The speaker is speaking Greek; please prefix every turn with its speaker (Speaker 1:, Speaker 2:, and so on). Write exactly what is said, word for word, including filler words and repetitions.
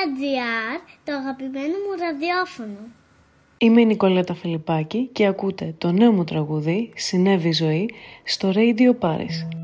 Speaker 1: τζι άρ, το αγαπημένο μου ραδιόφωνο.
Speaker 2: Είμαι η Νικολέτα Φιλιππάκη και ακούτε το νέο μου τραγούδι «Συνέβη η ζωή» στο Radio Paris.